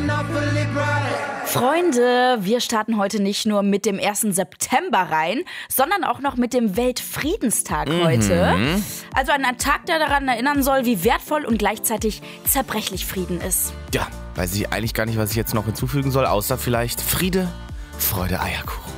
Freunde, wir starten heute nicht nur mit dem 1. September rein, sondern auch noch mit dem Weltfriedenstag heute. Also ein Tag, der daran erinnern soll, wie wertvoll und gleichzeitig zerbrechlich Frieden ist. Ja, weiß ich eigentlich gar nicht, was ich jetzt noch hinzufügen soll, außer vielleicht Friede, Freude, Eierkuchen.